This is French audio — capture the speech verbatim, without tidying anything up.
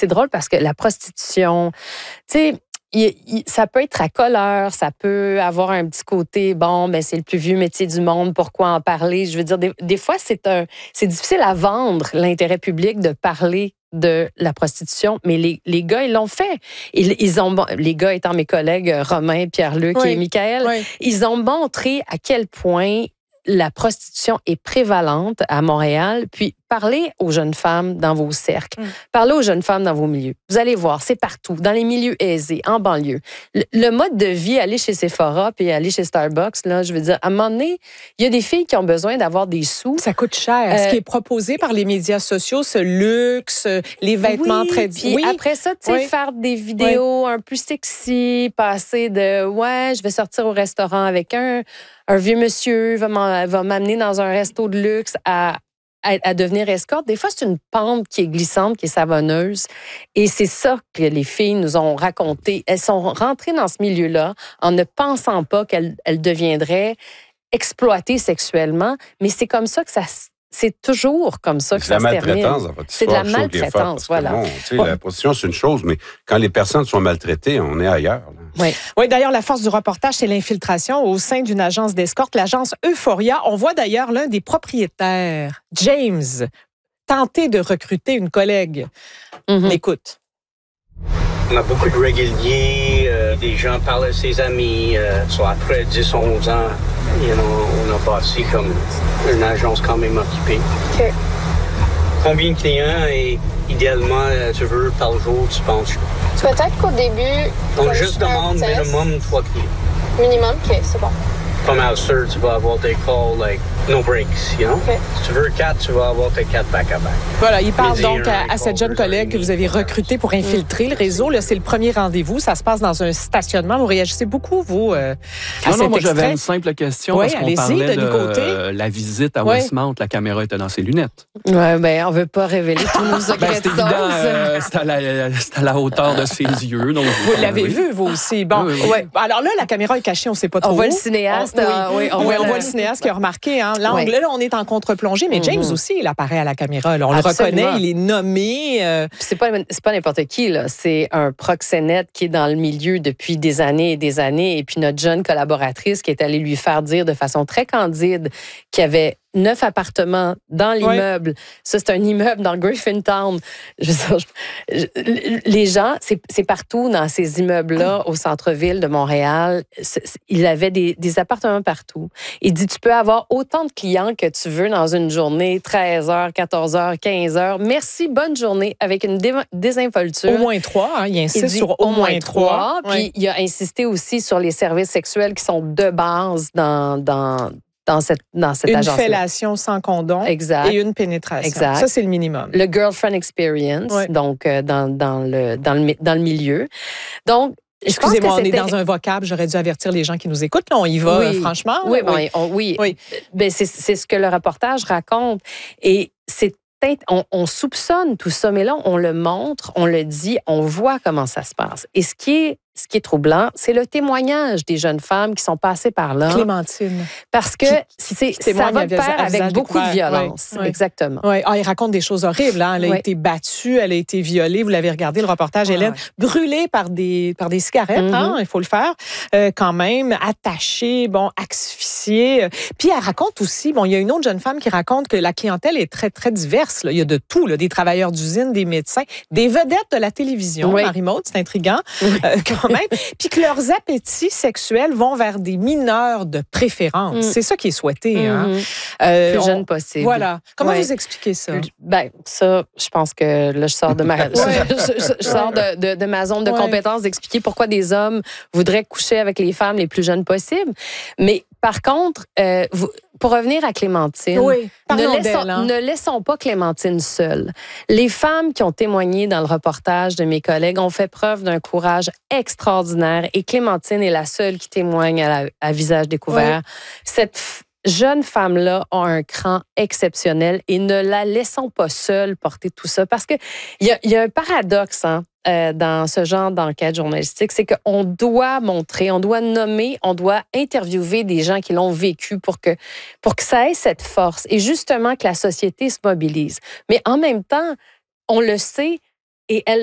c'est drôle parce que la prostitution, tu sais, Il, il, ça peut être à colère, ça peut avoir un petit côté, bon, mais c'est le plus vieux métier du monde, pourquoi en parler? Je veux dire, des, des fois, c'est un, c'est difficile à vendre l'intérêt public de parler de la prostitution, mais les, les gars, ils l'ont fait. Ils, ils ont, les gars étant mes collègues Romain, Pierre-Luc oui. et Michael, oui. ils ont montré à quel point la prostitution est prévalente à Montréal, puis parlez aux jeunes femmes dans vos cercles, mm. parlez aux jeunes femmes dans vos milieux. Vous allez voir, c'est partout, dans les milieux aisés, en banlieue. Le, le mode de vie, aller chez Sephora puis aller chez Starbucks, là, je veux dire, à un moment donné, il y a des filles qui ont besoin d'avoir des sous. Ça coûte cher. Euh, Ce qui est proposé par les médias sociaux, ce luxe, les vêtements oui, très... Puis oui. après ça, tu sais, oui. faire des vidéos oui. un peu sexy, passer de, ouais, je vais sortir au restaurant avec un... Un vieux monsieur va m'amener dans un resto de luxe à, à, à devenir escorte. Des fois, c'est une pente qui est glissante, qui est savonneuse. Et c'est ça que les filles nous ont raconté. Elles sont rentrées dans ce milieu-là en ne pensant pas qu'elles, elles deviendraient exploitées sexuellement. Mais c'est comme ça que ça... C'est toujours comme ça que ça se termine. C'est de la maltraitance dans votre histoire. C'est de la maltraitance, voilà. Bon, tu sais, ouais. La prostitution, c'est une chose, mais quand les personnes sont maltraitées, on est ailleurs. Là. Oui. oui, d'ailleurs, la force du reportage, c'est l'infiltration au sein d'une agence d'escorte, l'agence Euphoria. On voit d'ailleurs l'un des propriétaires, James, tenter de recruter une collègue. Mm-hmm. Écoute. On a beaucoup de réguliers, euh, des gens parlent à ses amis, euh, soit après dix, onze ans, you know, on a bâti comme une agence quand même occupée. Okay. Combien de clients et idéalement tu veux par jour, tu penses? Peut-être qu'au début... On juste demande minimum trois clients. Minimum, OK, c'est bon. Pas mal sûr, tu vas avoir des calls, like, no breaks, you know? Okay. Si tu veux quatre, tu vas avoir tes quatre back-à-back. Voilà, il parle donc à, à cette jeune collègue que vous avez recrutée pour infiltrer le réseau. Là, c'est le premier rendez-vous. Ça se passe dans un stationnement. Vous réagissez beaucoup, vous, euh, à non, cet non, moi, extrait. j'avais une simple question. Oui, parce qu'on parlait de, de côté. Euh, la visite à oui. Westmount. La caméra était dans ses lunettes. Oui, bien, on ne veut pas révéler tous nos secrets ben, c'est de évident, euh, c'est, à la, c'est à la hauteur de ses yeux. Donc, vous l'avez oui. vu, vous aussi. Bon, oui, oui. Ouais. Alors là, la caméra est cachée, on ne sait pas trop. On voit le cinéaste. On, oui, on, oui, on voit le cinéaste qui a remarqué. Hein, l'angle, oui. là, on est en contre-plongée, mais James mm-hmm. aussi, il apparaît à la caméra. Là, on Absolument. le reconnaît, il est nommé. Euh... C'est pas, c'est pas n'importe qui, là. C'est un proxénète qui est dans le milieu depuis des années et des années. Et puis notre jeune collaboratrice qui est allée lui faire dire de façon très candide qu'il y avait neuf appartements dans l'immeuble. Oui. Ça, c'est un immeuble dans Griffintown. Je veux dire, je, les gens, c'est, c'est partout dans ces immeubles-là, au centre-ville de Montréal. C'est, c'est, il avait des, des appartements partout. Il dit, tu peux avoir autant de clients que tu veux dans une journée, treize heures, quatorze heures, quinze heures. Merci, bonne journée, avec une dé- désinvolture. Au moins trois, hein, il insiste il dit, sur au moins trois. Puis oui. il a insisté aussi sur les services sexuels qui sont de base dans... dans Dans cette, dans cette une agence-là. Une fellation sans condom exact. et une pénétration. Exact. Ça, c'est le minimum. Le girlfriend experience, ouais. donc euh, dans, dans, le, dans, le, dans le milieu. Donc, excusez-moi, on est dans un vocable, j'aurais dû avertir les gens qui nous écoutent. Là, on y va, oui. franchement. Oui, là, oui. On, oui. oui. Ben, c'est, c'est ce que le reportage raconte. Et c'est On, on soupçonne tout ça, mais là, on le montre, on le dit, on voit comment ça se passe. Et ce qui est, ce qui est troublant, c'est le témoignage des jeunes femmes qui sont passées par là. Clémentine. Parce que qui, c'est, qui ça va de pair avec beaucoup de violence. Oui, oui. Exactement. Oui. Ah, il raconte des choses horribles. Hein? Elle a oui. été battue, elle a été violée. Vous l'avez regardé, le reportage, oui, Hélène. Oui. Brûlée par des, par des cigarettes, mm-hmm. hein? Il faut le faire. Euh, quand même, attachée, bon, asphyxiée. Puis elle raconte aussi, bon, il y a une autre jeune femme qui raconte que la clientèle est très, très diverse. Là. Il y a de tout, là, des travailleurs d'usine, des médecins, des vedettes de la télévision, oui. Marie-Maude, c'est intriguant, oui. euh, quand même. Puis que leurs appétits sexuels vont vers des mineurs de préférence. Mm. C'est ça qui est souhaité. Mm-hmm. Hein? Euh, Plus on, jeune possible. Voilà. Comment oui. vous expliquez ça? Ben, ça, je pense que là, je sors de ma, ouais. je, je, je sors de, de, de ma zone de ouais. compétence d'expliquer pourquoi des hommes voudraient coucher avec les femmes les plus jeunes possibles. Mais par contre, euh, vous, pour revenir à Clémentine, oui, ne, laissons, hein. ne laissons pas Clémentine seule. Les femmes qui ont témoigné dans le reportage de mes collègues ont fait preuve d'un courage extraordinaire et Clémentine est la seule qui témoigne à, la, à visage découvert. Oui. Cette f- jeune femme-là a un cran exceptionnel et ne la laissons pas seule porter tout ça parce qu'il y a, y a un paradoxe, hein. Euh, dans ce genre d'enquête journalistique, c'est qu'on doit montrer, on doit nommer, on doit interviewer des gens qui l'ont vécu pour que, pour que ça ait cette force et justement que la société se mobilise. Mais en même temps, on le sait et elle